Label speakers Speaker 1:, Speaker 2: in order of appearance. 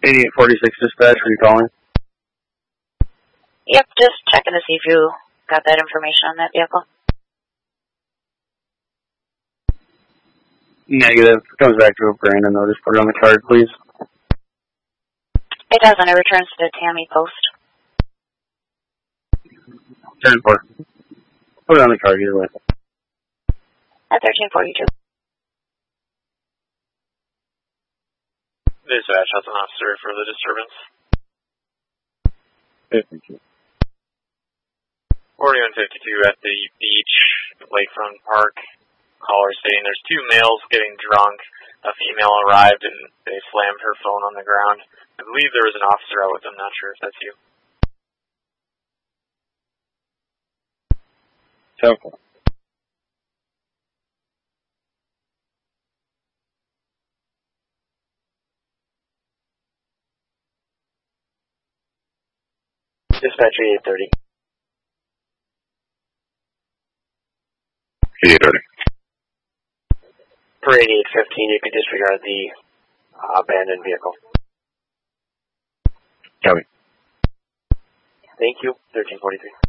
Speaker 1: 8846 dispatch, are you calling?
Speaker 2: Yep, just checking to see if you got that information on that vehicle.
Speaker 1: Negative. It comes back to a Brandon, though. Just put it on the card, please.
Speaker 2: It doesn't. It returns to the Tammy post.
Speaker 1: 10-4. Put it on the card either way.
Speaker 2: At 1342.
Speaker 3: Dispatch has an officer for the disturbance.
Speaker 1: 52.
Speaker 3: 4152 at the beach, Lakefront Park. Caller stating there's two males getting drunk. A female arrived and they slammed her phone on the ground. I believe there was an officer out with them. Not sure if that's you.
Speaker 1: 10-4.
Speaker 3: Dispatch 8830.
Speaker 1: 8830.
Speaker 3: For 8815, you can disregard the abandoned vehicle.
Speaker 1: Copy.
Speaker 3: Thank you. 1343.